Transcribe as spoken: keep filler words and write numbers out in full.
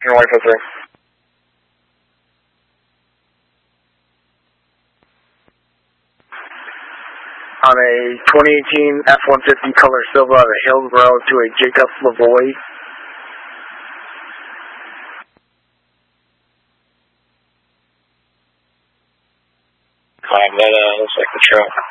Your wife is there. On a twenty eighteen F one fifty color silver out of Hillsborough to a Jacob Lavoie. Five, that uh, looks like the truck.